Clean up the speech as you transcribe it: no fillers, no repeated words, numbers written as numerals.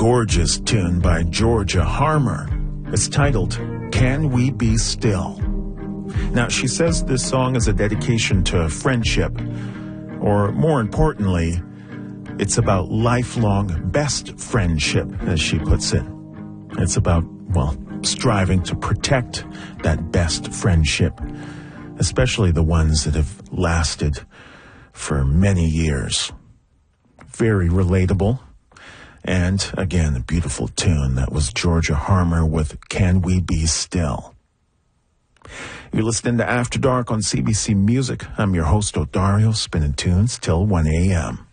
gorgeous tune by Georgia Harmer. It's titled, Can We Be Still? Now, she says this song is a dedication to friendship, or more importantly, it's about lifelong best friendship, as she puts it. It's about, well, striving to protect that best friendship, especially the ones that have lasted for many years. Very relatable. And again, a beautiful tune. That was Georgia Harmer with Can We Be Still? You're listening to After Dark on CBC Music. I'm your host, Odario, spinning tunes till 1 a.m.